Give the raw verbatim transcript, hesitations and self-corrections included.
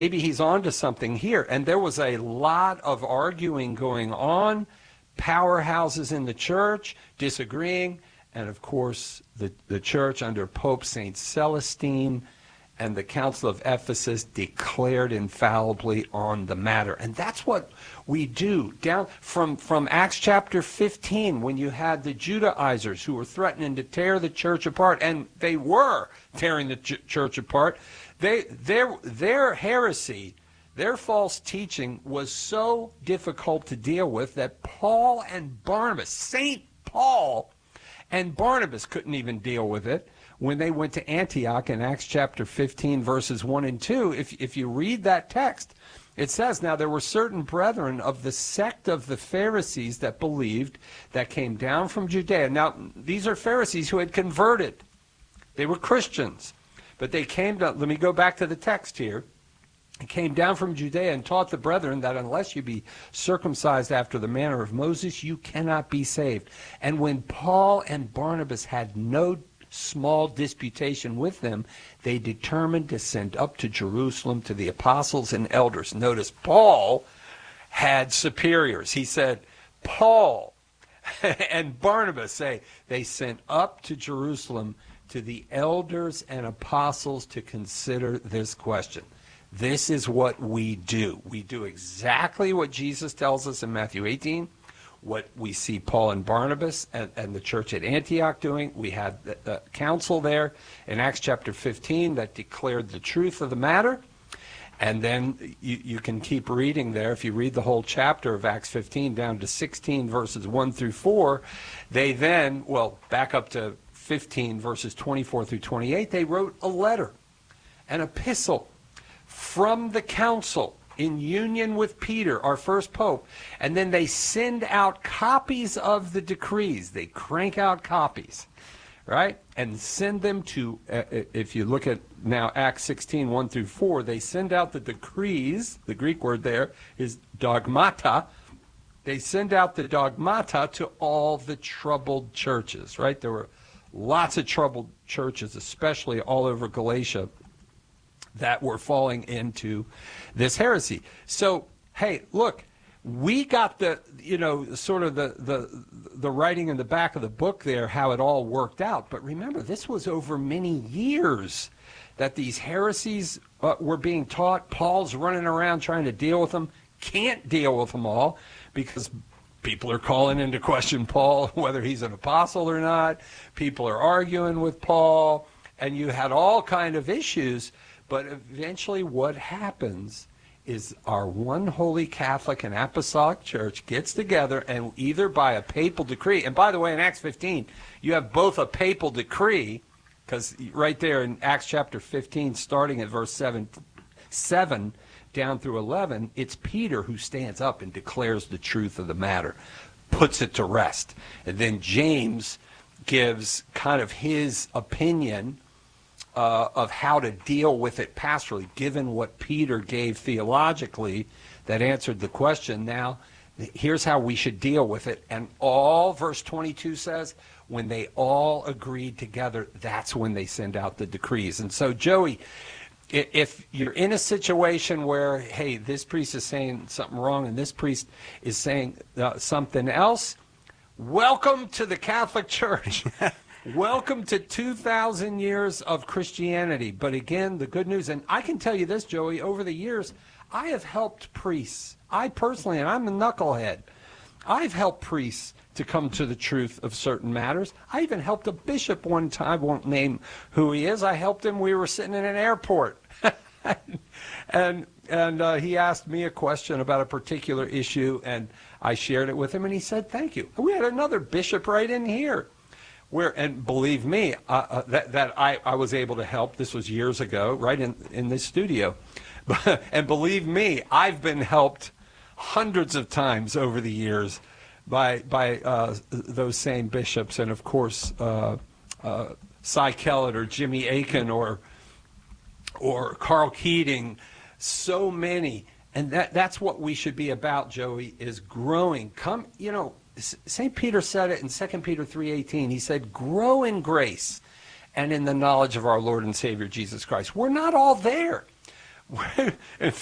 maybe he's on to something here. And there was a lot of arguing going on, powerhouses in the church disagreeing, and of course the, the church under Pope Saint Celestine and the Council of Ephesus declared infallibly on the matter. And that's what we do down from, from Acts chapter fifteen, when you had the Judaizers who were threatening to tear the church apart, and they were tearing the ch- church apart. They, their, their heresy, their false teaching was so difficult to deal with that Paul and Barnabas, Saint Paul and Barnabas couldn't even deal with it when they went to Antioch in Acts chapter fifteen, verses one and two. If, if you read that text, it says, now there were certain brethren of the sect of the Pharisees that believed, that came down from Judea. Now, these are Pharisees who had converted. They were Christians. But they came down, let me go back to the text here. They came down from Judea and taught the brethren that unless you be circumcised after the manner of Moses, you cannot be saved. And when Paul and Barnabas had no small disputation with them, they determined to send up to Jerusalem to the apostles and elders. Notice, Paul had superiors. He said, Paul and Barnabas say they sent up to Jerusalem to the elders and apostles to consider this question. This is what we do. We do exactly what Jesus tells us in Matthew eighteen, what we see Paul and Barnabas and, and the church at Antioch doing. We had the, the council there in Acts chapter fifteen that declared the truth of the matter. And then you, you can keep reading there. If you read the whole chapter of Acts fifteen down to sixteen, verses one through four, they then, well, back up to fifteen, verses twenty-four through twenty-eight, they wrote a letter, an epistle from the council in union with Peter, our first pope, and then they send out copies of the decrees. They crank out copies, right, and send them to, uh, if you look at now Acts sixteen, one through four, they send out the decrees. The Greek word there is dogmata. They send out the dogmata to all the troubled churches, right? There were lots of troubled churches, especially all over Galatia, that were falling into this heresy. So, hey, look, we got the, you know, sort of the, the, the writing in the back of the book there, how it all worked out. But remember, this was over many years that these heresies uh, were being taught. Paul's running around trying to deal with them, can't deal with them all because people are calling into question Paul, whether he's an apostle or not. People are arguing with Paul, and you had all kind of issues. But eventually what happens is our one holy Catholic and Apostolic Church gets together, and either by a papal decree, and by the way, in Acts fifteen, you have both a papal decree, because right there in Acts chapter fifteen, starting at verse seven, seven down through eleven, it's Peter who stands up and declares the truth of the matter, puts it to rest. And then James gives kind of his opinion Uh, of how to deal with it pastorally, given what Peter gave theologically that answered the question. Now, here's how we should deal with it. And all, verse twenty-two says, when they all agreed together, that's when they send out the decrees. And so, Joey, if you're in a situation where, hey, this priest is saying something wrong and this priest is saying uh, something else, welcome to the Catholic Church. Welcome to two thousand years of Christianity. But again, the good news, and I can tell you this, Joey, over the years, I have helped priests. I personally, and I'm a knucklehead, I've helped priests to come to the truth of certain matters. I even helped a bishop one time. I won't name who he is. I helped him. We were sitting in an airport. and and uh, he asked me a question about a particular issue, and I shared it with him, and he said, thank you. We had another bishop right in here. Where, and believe me, uh, uh, that, that I, I was able to help. This was years ago, right in, in this studio. And believe me, I've been helped hundreds of times over the years by by uh, those same bishops. And of course, uh, uh, Cy Kellett or Jimmy Akin or or Carl Keating, so many. And that that's what we should be about, Joey, is growing. Come, you know, Saint Peter said it in Second Peter three eighteen. He said, grow in grace and in the knowledge of our Lord and Savior Jesus Christ. We're not all there. in